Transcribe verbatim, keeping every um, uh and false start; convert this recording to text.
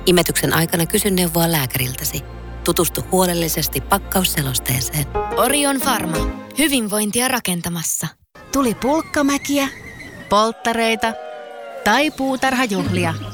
Imetyksen aikana kysy neuvoa lääkäriltäsi. Tutustu huolellisesti pakkausselosteeseen. Orion Pharma. Hyvinvointia rakentamassa. Tuli pulkkamäkiä, polttareita tai puutarhajuhlia.